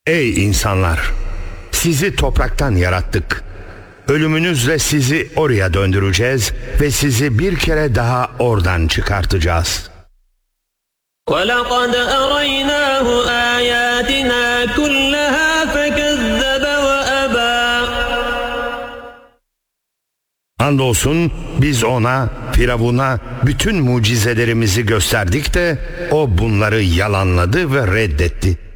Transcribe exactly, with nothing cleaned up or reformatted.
Ey insanlar! Sizi topraktan yarattık. Ölümünüzle sizi oraya döndüreceğiz ve sizi bir kere daha oradan çıkartacağız. وَلَقَدْ أَرَيْنَاهُ آيَاتِنَا كُلَّهَا فَكَذَّبَ وَأَبَى. Andolsun biz ona, Firavun'a bütün mucizelerimizi gösterdik de o bunları yalanladı ve reddetti.